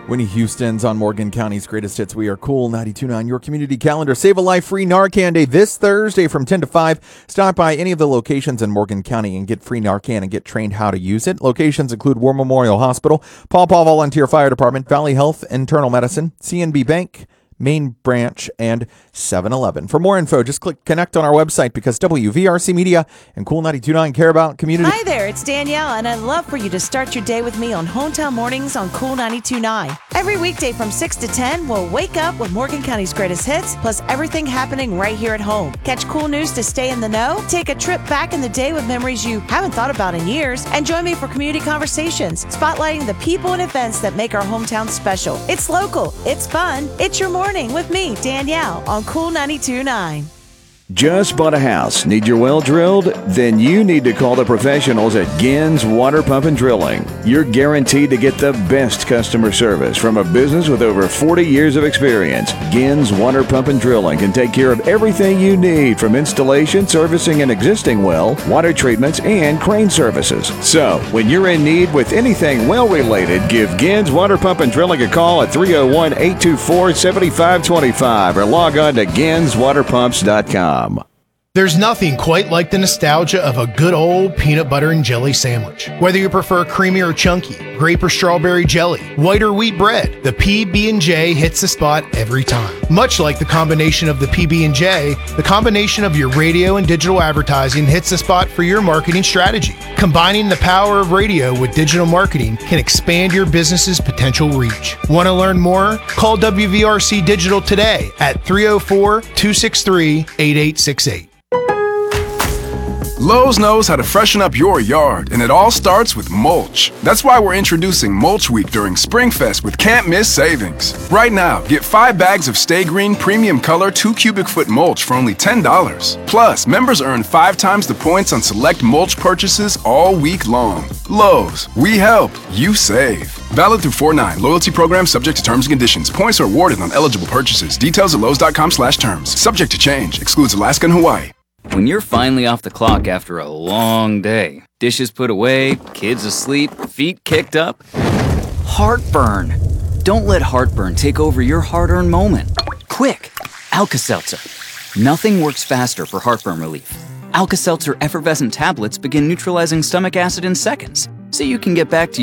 Winnie Houston's on Morgan County's Greatest Hits. We are Cool 92.9, your community calendar. Save a life free Narcan Day this Thursday from 10 to 5. Stop by any of the locations in Morgan County and get free Narcan and get trained how to use it. Locations include War Memorial Hospital, Paw Paw Volunteer Fire Department, Valley Health Internal Medicine, CNB Bank, Main Branch, and 7-Eleven. For more info, just click connect on our website because WVRC Media and Cool 92.9 care about community. Hi there, it's Danielle, and I'd love for you to start your day with me on Hometown Mornings on Cool 92.9. Every weekday from 6 to 10, we'll wake up with Morgan County's greatest hits, plus everything happening right here at home. Catch cool news to stay in the know, take a trip back in the day with memories you haven't thought about in years, and join me for community conversations, spotlighting the people and events that make our hometown special. It's local, it's fun, it's your morning with me, Danielle, on Cool 92.9. Just bought a house? Need your well drilled? Then you need to call the professionals at Gins Water Pump and Drilling. You're guaranteed to get the best customer service from a business with over 40 years of experience. Gins Water Pump and Drilling can take care of everything you need from installation, servicing an existing well, water treatments, and crane services. So, when you're in need with anything well-related, give Gins Water Pump and Drilling a call at 301-824-7525 or log on to ginswaterpumps.com. There's nothing quite like the nostalgia of a good old peanut butter and jelly sandwich. Whether you prefer creamy or chunky, grape or strawberry jelly, white or wheat bread, the PB&J hits the spot every time. Much like the combination of the PB&J, the combination of your radio and digital advertising hits the spot for your marketing strategy. Combining the power of radio with digital marketing can expand your business's potential reach. Want to learn more? Call WVRC Digital today at 304-263-8868. Lowe's knows how to freshen up your yard, and it all starts with mulch. That's why we're introducing Mulch Week during SpringFest with can't miss savings. Right now, get 5 bags of Stay Green Premium Color 2 cubic foot mulch for only $10. Plus, members earn 5 times the points on select mulch purchases all week long. Lowe's, we help, you save. Valid through 4/9. Loyalty program subject to terms and conditions. Points are awarded on eligible purchases. Details at lowes.com/terms. Subject to change. Excludes Alaska and Hawaii. When you're finally off the clock after a long day, dishes put away, kids asleep, feet kicked up, heartburn. Don't let heartburn take over your hard-earned moment. Quick, Alka-Seltzer. Nothing works faster for heartburn relief. Alka-Seltzer effervescent tablets begin neutralizing stomach acid in seconds, so you can get back to